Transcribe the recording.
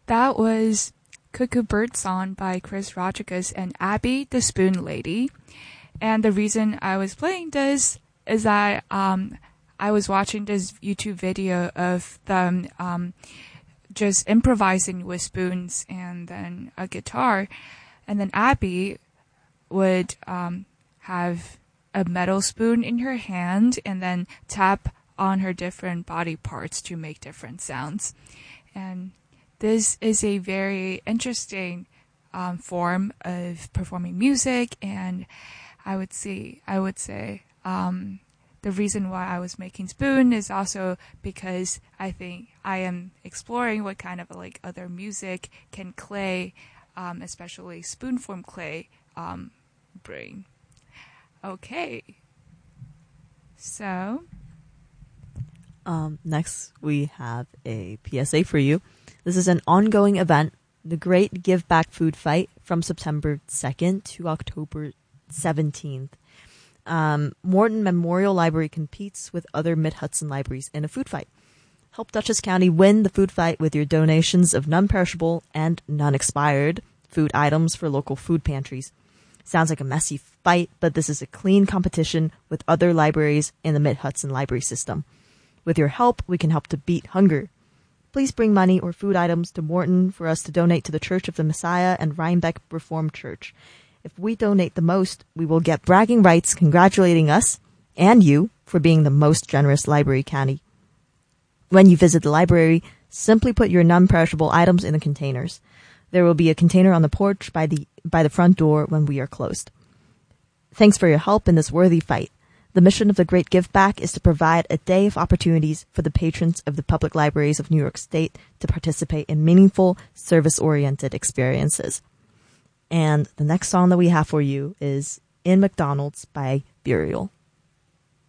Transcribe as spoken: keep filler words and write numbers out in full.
That was Cuckoo Bird Song by Chris Rodriguez and Abby the Spoon Lady. And the reason I was playing this is that um, I was watching this YouTube video of them um, just improvising with spoons and then a guitar. And then Abby would um, have a metal spoon in her hand and then tap on her different body parts to make different sounds. And this is a very interesting um, form of performing music, and I would say, I would say um, the reason why I was making spoon is also because I think I am exploring what kind of like other music can clay, um, especially spoon form clay, um, bring. Okay, so um, next we have a P S A for you. This is an ongoing event, the Great Give Back Food Fight, from September second to October seventeenth. Um, Morton Memorial Library competes with other Mid-Hudson libraries in a food fight. Help Dutchess County win the food fight with your donations of non-perishable and non-expired food items for local food pantries. Sounds like a messy fight, but this is a clean competition with other libraries in the Mid-Hudson library system. With your help, we can help to beat hunger. Please bring money or food items to Morton for us to donate to the Church of the Messiah and Rhinebeck Reformed Church. If we donate the most, we will get bragging rights congratulating us and you for being the most generous library county. When you visit the library, simply put your non-perishable items in the containers. There will be a container on the porch by the by the front door when we are closed. Thanks for your help in this worthy fight. The mission of the Great Give Back is to provide a day of opportunities for the patrons of the public libraries of New York State to participate in meaningful, service-oriented experiences. And the next song that we have for you is In McDonald's by Burial.